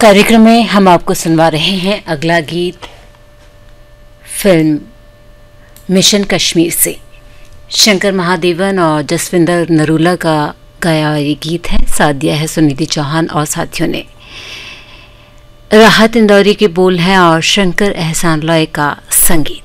कार्यक्रम में हम आपको सुनवा रहे हैं अगला गीत फिल्म मिशन कश्मीर से। शंकर महादेवन और जसविंदर नरूला का गाया हुआ ये गीत है। साथ दिया है सुनीति चौहान और साथियों ने। राहत इंदौरी के बोल हैं और शंकर एहसान लॉय का संगीत।